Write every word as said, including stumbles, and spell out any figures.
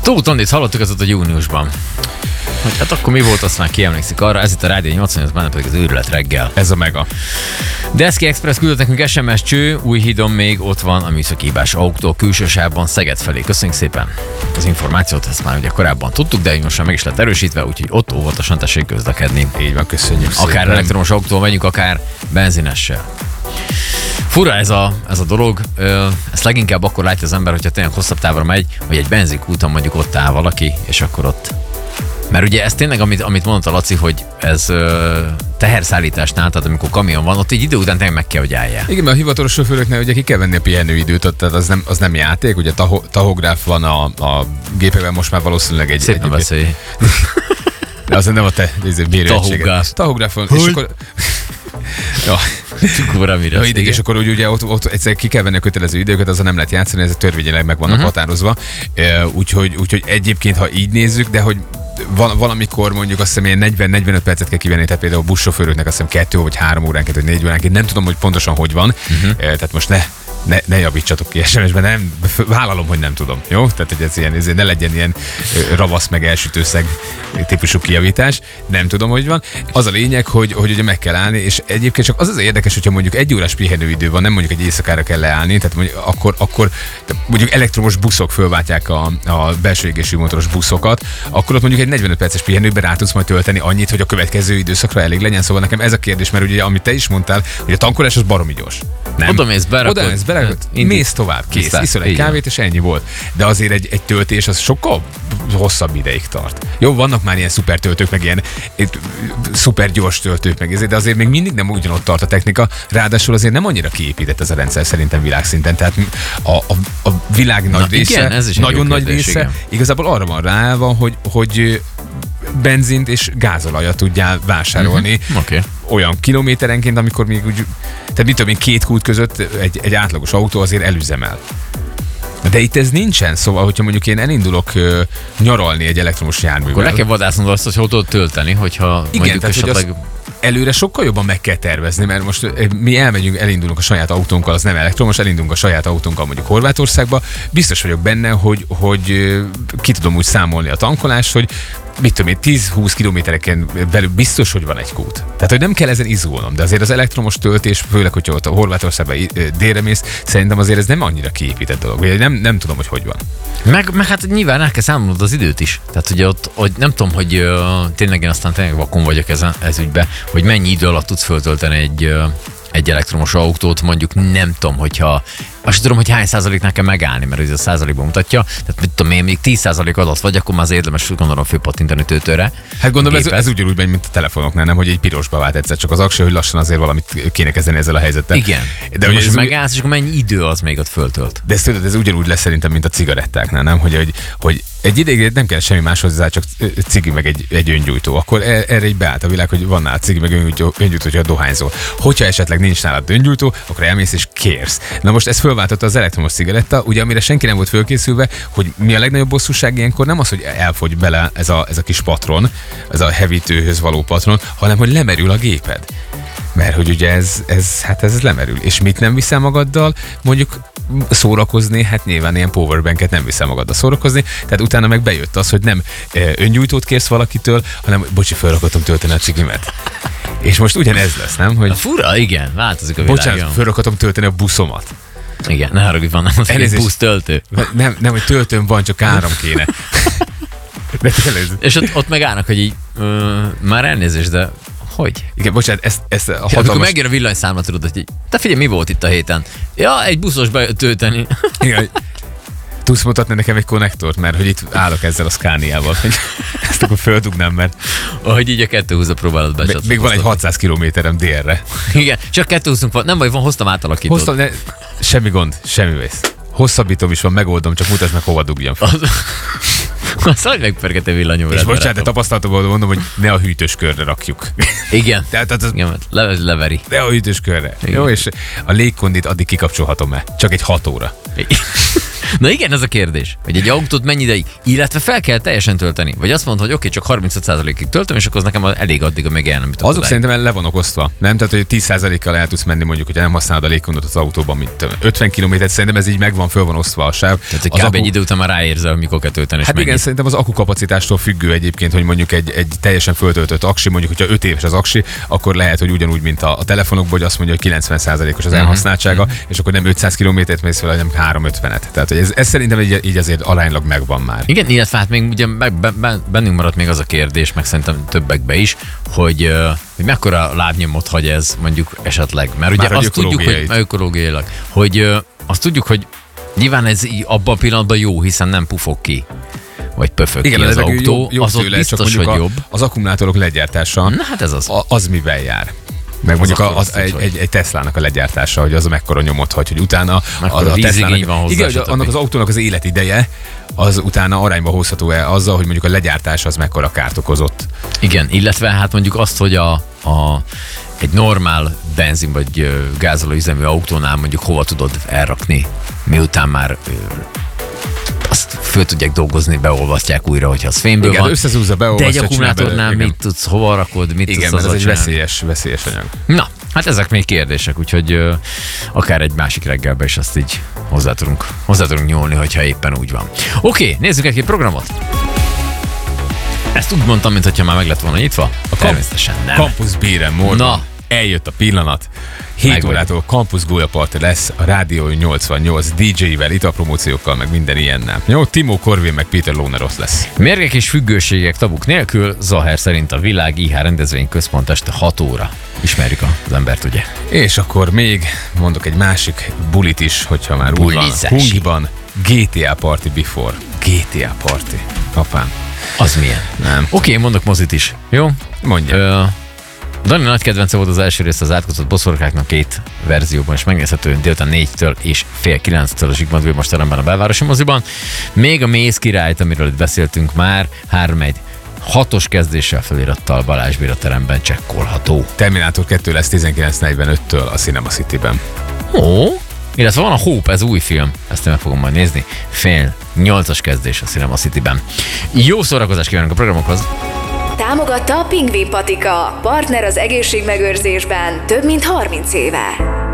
Tóth Andit hallottuk az ott a júniusban. Hogy hát akkor mi volt, azt már kiemlékszik arra, ez itt a Rádió nyolcvannyolc, benne pedig az őrület reggel. Ez a mega. Deszki Express küldött nekünk es em es cső, Újhídon még ott van a műszaki hibás autó külsősávban Szeged felé. Köszönjük szépen az információt, ezt már ugye korábban tudtuk, de most már meg is lett erősítve, úgyhogy ott óvatosan tessék közlekedni. Így van, köszönjük szépen. Akár elektromos autóval megyünk, akár benzinessel. Fura ez a, ez a dolog, ezt leginkább akkor látja az ember, hogyha tényleg hosszabb távra megy, hogy egy benzinkúton mondjuk ott áll valaki, és akkor ott... Mert ugye ez tényleg, amit, amit mondta Laci, hogy ez ö, teherszállításnál, tehát amikor kamion van, ott egy idő után tényleg meg kell, hogy álljál. Igen, mert a hivatalos sofőröknél ugye ki kell venni a pihenőidőt, tehát az nem, az nem játék, ugye taho, tahográf van a, a gépekben most már valószínűleg egy... Szépen beszélj. De az nem a te mérőegységet. Tahográf. Tahográf van, és akkor... Ja. Ja, ideg, és akkor úgy, ugye ott, ott egyszer ki kell venni a kötelező időket, azzal nem lehet játszani, ez a törvényileg meg vannak uh-huh. határozva. Úgyhogy, úgyhogy egyébként, ha így nézzük, de hogy val- valamikor mondjuk azt hiszem ilyen negyven-negyvenöt percet kell kivenni, tehát például a buszsofőröknek azt hiszem kettő vagy három óránként, vagy négy óránként, nem tudom, hogy pontosan hogy van, uh-huh. tehát most ne Ne, ne javítsatok ki es em es-ben, nem, vállalom, hogy nem tudom, jó? Tehát, hogy ez ilyen, ez ne legyen ilyen ravasz meg elsütőszeg típusú kijavítás, nem tudom, hogy van. Az a lényeg, hogy, hogy ugye meg kell állni, és egyébként csak az az érdekes, hogyha mondjuk egy órás pihenőidő van, nem mondjuk egy éjszakára kell leállni, tehát mondjuk akkor, akkor mondjuk elektromos buszok fölváltják a, a belső égésű motoros buszokat, akkor ott mondjuk egy negyvenöt perces pihenőben rá tudsz majd tölteni annyit, hogy a következő időszakra elég legyen. Szóval nekem ez a kérdés, mert ugye amit te is mondtál, hogy a tankolás az baromi gyors. Nem? Oda mész, berakod. Oda mész, berakod, mész tovább, kész, iszol egy kávét, és ennyi volt. De azért egy, egy töltés az sokkal hosszabb ideig tart. Jó, vannak már ilyen szuper töltők, meg ilyen szuper gyors töltők, meg de azért még mindig nem ugyanott tart a technika, ráadásul azért nem annyira kiépített ez a rendszer szerintem világszinten. Tehát a, a, a világ nagy Na, része, igen, ez is nagyon nagy kérdés, része, igen. Igazából arra van ráállva, hogy, hogy benzint és gázolajat tudjál vásárolni uh-huh. okay. olyan kilométerenként, amikor még úgy, tehát mit tudom én, két kút között egy, egy átlagos autó azért elüzemel. De itt ez nincsen, szóval, hogyha mondjuk én elindulok uh, nyaralni egy elektromos járművel. Akkor le kell vadásznod azt, hogy hol tudod tölteni, hogyha igen, mondjuk tehát, esetleg... Előre sokkal jobban meg kell tervezni, mert most mi elmegyünk, elindulunk a saját autónkkal, az nem elektromos, elindulunk a saját autónkkal mondjuk Horvátországba, biztos vagyok benne, hogy, hogy ki tudom úgy számolni a tankolást, hogy mit tudom én, tíz-húsz kilométereken belül biztos, hogy van egy kút. Tehát, hogy nem kell ezen izgulnom, de azért az elektromos töltés, főleg, hogyha ott a Horvátországban délre mész, szerintem azért ez nem annyira kiépített dolog. Vagy nem, nem tudom, hogy hogy van. Meg, meg hát nyilván el kell számolnod az időt is. Tehát ugye ott, hogy nem tudom, hogy uh, tényleg én aztán tényleg vakon vagyok ez, ez ügybe, hogy mennyi idő alatt tudsz föltölteni egy, uh, egy elektromos autót, mondjuk nem tudom, hogyha azt tudom, hogy hány százaléknál kell megállni, mert ez a százalékban mutatja. Tehát mit tudom én, még tíz százalék alatt vagy, akkor már az érdemes gondolom fölpattintani töltőre. Hát gondolom, ez, ez ugyanúgy megy, mint a telefonoknál, nem, hogy egy pirosba vált egyszer, csak az aksi, hogy lassan azért valamit kéne kezdeni ezzel a helyzettel. Igen. De, de most megállsz, és akkor mennyi idő az még ott föltölt? De ezt tudod, ez ugyanúgy lesz szerintem, mint a cigarettáknál, nem? Hogy, hogy, hogy egy ideig nem kell semmi más hozzá, csak cigi meg egy, egy öngyújtó. Akkor erre egy beállt a világ, hogy van nálad cigi meg öngyújtó, hogyha dohányzol. Hogyha esetleg nincs nálad öngyújtó, akkor elmész és kérsz. Na most ez fölváltotta az elektromos cigaretta, ugye amire senki nem volt fölkészülve, hogy mi a legnagyobb bosszúság ilyenkor nem az, hogy elfogy bele ez a, ez a kis patron, ez a hevítőhöz való patron, hanem hogy lemerül a géped. Mert hogy ugye ez, ez, hát ez lemerül. És mit nem viszel magaddal? Mondjuk szórakozni, hát nyilván ilyen powerbanket nem viszel magaddal szórakozni, tehát utána meg bejött az, hogy nem öngyújtót kérsz valakitől, hanem bocsi, felrakottam tölteni a csigimet. És most ugyanez lesz, nem? Hogy... Fura, igen, változik a világ. Bocsánat, felrakottam tölteni a buszomat. Igen, ne haragudj, van, nem az egy busz töltő. Nem, nem, hogy töltőm van, csak áram kéne. De és ott, ott meg állnak, hogy így, ö, már elnézést, de hogy? Igen, bocsánat, ezt, ezt a hatalmas... Amikor megjön a villanyszámla, tudod, hogy így, te figyelj, mi volt itt a héten? Ja, egy buszos bejött tölteni. Igen, tudsz mutatni nekem egy konnektort, mert hogy itt állok ezzel a Scaniával, hogy ezt akkor földugnám, mert... Ahogy így a kettőhúszra próbálod becsatlakozni. Még van egy hatszáz kilométerem délre. Igen, csak kettőhúszunk van, nem baj, van, hoztam átalakítót. Hoztam, ne, semmi gond, semmi vész. Hosszabbítom is van, megoldom, csak mutasd meg, hova dugjam fel. Az... Azt hogy megpergete villanyórát. És bocsánat, de tapasztalatomból mondom, hogy ne a hűtős körre rakjuk. Igen. Tehát az... Igen, le, leveri. Ne a hűtős körre. Igen. Jó, és a légkondit addig kikapcsolhatom-e? Csak egy hat óra. Na igen, ez a kérdés, hogy egy autót mennyi ideig, illetve fel kell teljesen tölteni. Vagy azt mondod, hogy oké, csak harmincöt százalékig töltöm, és akkor az nekem elég addig, amíg el nem jutok. Azok szerintem le vannak osztva. Nem? Tehát, hogy tíz százalékkal el tudsz menni, mondjuk, hogy nem használod a légkondot az autóban, mint ötven kilométert, szerintem ez így megvan, föl van osztva a sáv. Tehát, hogy kb. Akku... egy idő után már ráérzel, mikor kell tölteni. Hát igen, szerintem az akkukapacitástól függő egyébként, hogy mondjuk egy, egy teljesen föltöltött aksi, mondjuk, hogyha öt éves az aksi, akkor lehet, hogy ugyanúgy, mint a, a telefonokban, hogy azt mondja, hogy kilencven százalékos az elhasználtsága, uh-huh. és akkor nem ötszáz kilométert mész fel, hanem háromszázötvenet. Tehát hogy ez, ez szerintem így, így azért aránylag megvan már. Igen, illetve hát még ugye bennünk maradt még az a kérdés, meg szerintem többekbe is, hogy, hogy mekkora lábnyomot hagy ez mondjuk esetleg. Mert ugye már azt tudjuk, hogy ökológiailag, hogy azt tudjuk, hogy nyilván ez abban a pillanatban jó, hiszen nem pufog ki. Vagy pöfög ki az autó, jobb, jobb az ott tőle, biztos, hogy a, jobb. Az akkumulátorok legyártása, na, hát ez az. A, az mivel jár? Meg mondjuk az, az, egy, egy, egy Teslának a legyártása, hogy az a mekkora nyomot hagy, hogy utána a, a Teslának, van hozzá, igen, hogy annak az autónak az életideje, az utána arányba hozható-e azzal, hogy mondjuk a legyártás az mekkora kárt okozott. Igen, illetve hát mondjuk azt, hogy a, a egy normál benzin vagy gázolóüzemű autónál mondjuk hova tudod elrakni, miután már azt föl tudják dolgozni, beolvasztják újra, hogyha az fényből igen, van. összezúzza, beolvasztja. De egy akkumulátornál mit tudsz, hova rakod, mit igen, tudsz ez egy veszélyes, veszélyes anyag. Na, hát ezek még kérdések, úgyhogy uh, akár egy másik reggelbe is azt így hozzá tudunk, hozzá tudunk nyúlni, hogyha éppen úgy van. Oké, okay, nézzük egy programot. Ezt úgy mondtam, mintha már meg lett volna nyitva. A természetesen nem. Campus Beer and More. Na, eljött a pillanat. hét órától Campus Gólya Party lesz a Rádió nyolcvannyolc dé dzsé-vel, italpromóciókkal, meg minden ilyennel. Jó, Timo Korvin meg Péter Lónerosz lesz. Mérgek és függőségek tabuk nélkül, Zaher szerint a Világ i há rendezvény központ este hat óra. Ismerjük az embert, ugye? És akkor még mondok egy másik bulit is, hogyha már úgy van. Hungiban gé té á Party Before. gé té á Party. Apám. Az milyen? Nem. Oké, okay, mondok mozit is. Jó? Mondja. Ö, Dani nagy kedvence volt az első rész az átkozott boszorkáknak két verzióban, és megnézhető délután négytől és fél kilenctől a Zsigmond Vilmos teremben a belvárosi moziban. Még a Méz királyt, amiről itt beszéltünk már, három egy hatos kezdéssel felirattal Balázs Béla teremben csekkolható. Terminátor kettő lesz tizenkilenc negyvenöttől a Cinema Cityben. Ó, illetve van a Hope, ez új film, ezt én meg fogom majd nézni. Fél nyolcas kezdés a Cinema Cityben. Jó szórakozást kívánok a programokhoz! Támogatta a Pingvin Patika, partner az egészségmegőrzésben több mint harminc éve.